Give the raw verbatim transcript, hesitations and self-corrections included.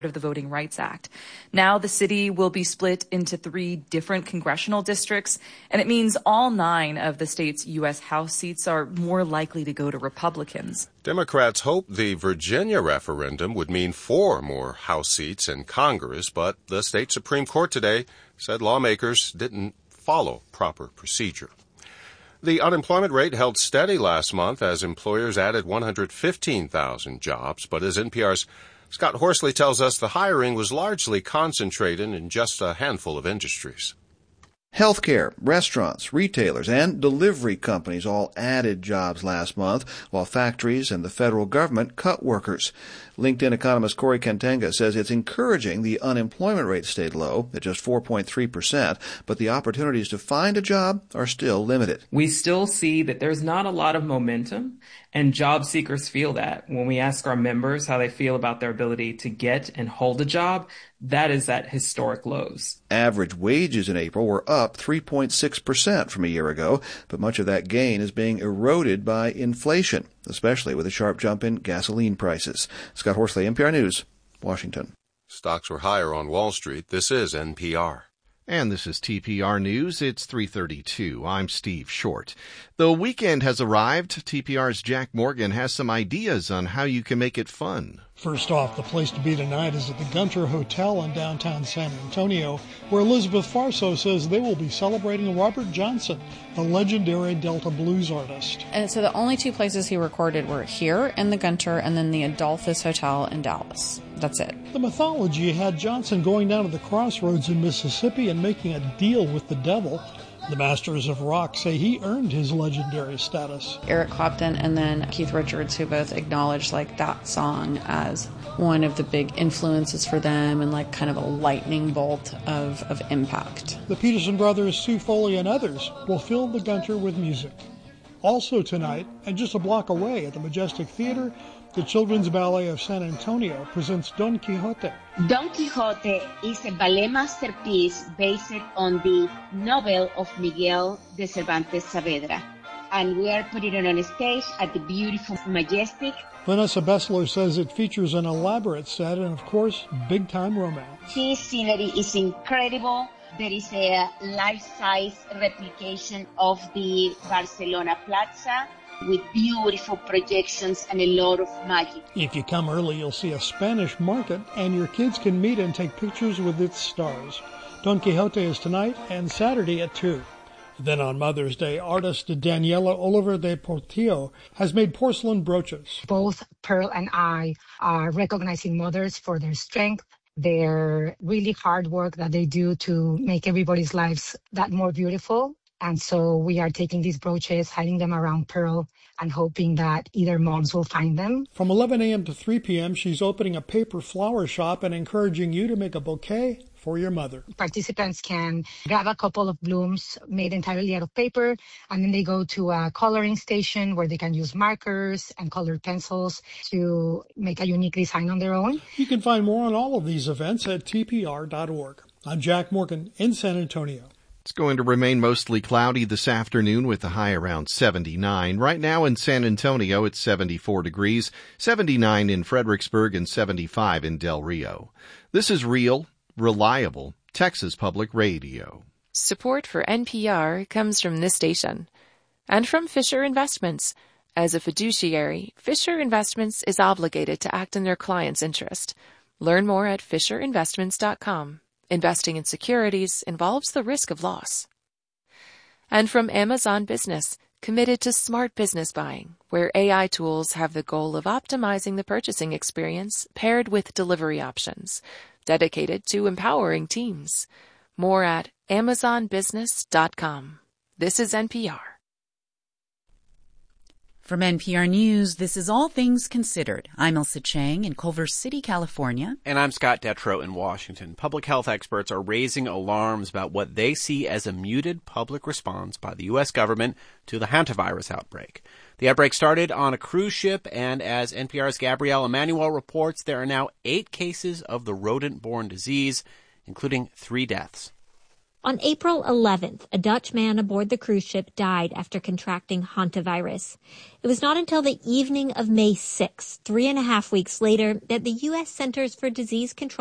of the Voting Rights Act. Now the city will be split into three different congressional districts, and it means all nine of the state's U S House seats are more likely to go to Republicans. Democrats hope the Virginia referendum would mean four more House seats in Congress, but the state Supreme Court today said lawmakers didn't follow proper procedure. The unemployment rate held steady last month as employers added one hundred fifteen thousand jobs, but as N P R's Scott Horsley tells us the hiring was largely concentrated in just a handful of industries. Healthcare, restaurants, retailers, and delivery companies all added jobs last month, while factories and the federal government cut workers. LinkedIn economist Corey Kentenga says it's encouraging the unemployment rate stayed low at just four point three percent, but the opportunities to find a job are still limited. We still see that there's not a lot of momentum, and job seekers feel that. When we ask our members how they feel about their ability to get and hold a job, that is at historic lows. Average wages in April were up three point six percent from a year ago, but much of that gain is being eroded by inflation, especially with a sharp jump in gasoline prices. Scott Horsley, N P R News, Washington. Stocks were higher on Wall Street. This is N P R. And this is T P R News. It's three thirty-two. I'm Steve Short. The weekend has arrived. T P R's Jack Morgan has some ideas on how you can make it fun. First off, the place to be tonight is at the Gunter Hotel in downtown San Antonio, where Elizabeth Farso says they will be celebrating Robert Johnson, a legendary Delta blues artist. And so the only two places he recorded were here in the Gunter and then the Adolphus Hotel in Dallas. That's it. The mythology had Johnson going down to the crossroads in Mississippi and making a deal with the devil. The Masters of Rock say he earned his legendary status. Eric Clapton and then Keith Richards, who both acknowledged like that song as one of the big influences for them and like kind of a lightning bolt of, of impact. The Peterson brothers, Sue Foley, and others will fill the Gunter with music. Also tonight, and just a block away at the Majestic Theater, the Children's Ballet of San Antonio presents Don Quixote. Don Quixote is a ballet masterpiece based on the novel of Miguel de Cervantes Saavedra. And we are putting it on a stage at the beautiful Majestic. Vanessa Bessler says it features an elaborate set and, of course, big-time romance. The scenery is incredible. There is a life-size replication of the Barcelona Plaza with beautiful projections and a lot of magic. If you come early, you'll see a Spanish market, and your kids can meet and take pictures with its stars. Don Quixote is tonight and Saturday at two. Then on Mother's Day, artist Daniela Oliver de Portillo has made porcelain brooches. Both Pearl and I are recognizing mothers for their strength, their really hard work that they do to make everybody's lives that more beautiful. And so we are taking these brooches, hiding them around Pearl, and hoping that either moms will find them. From eleven a.m. to three p.m., she's opening a paper flower shop and encouraging you to make a bouquet for your mother. Participants can grab a couple of blooms made entirely out of paper, and then they go to a coloring station where they can use markers and colored pencils to make a unique design on their own. You can find more on all of these events at T P R dot org. I'm Jack Morgan in San Antonio. It's going to remain mostly cloudy this afternoon with a high around seventy-nine. Right now in San Antonio, it's seventy-four degrees, seventy-nine in Fredericksburg, and seventy-five in Del Rio. This is real, reliable Texas Public Radio. Support for N P R comes from this station and from Fisher Investments. As a fiduciary, Fisher Investments is obligated to act in their client's interest. Learn more at fisher investments dot com. Investing in securities involves the risk of loss. And from Amazon Business, committed to smart business buying, where A I tools have the goal of optimizing the purchasing experience paired with delivery options, dedicated to empowering teams. More at amazon business dot com. This is N P R. From N P R News, this is All Things Considered. I'm Elsa Chang in Culver City, California. And I'm Scott Detrow in Washington. Public health experts are raising alarms about what they see as a muted public response by the U S government to the hantavirus outbreak. The outbreak started on a cruise ship, and as N P R's Gabrielle Emanuel reports, there are now eight cases of the rodent-borne disease, including three deaths. On April eleventh, a Dutch man aboard the cruise ship died after contracting hantavirus. It was not until the evening of May sixth, three and a half weeks later, that the U S Centers for Disease Control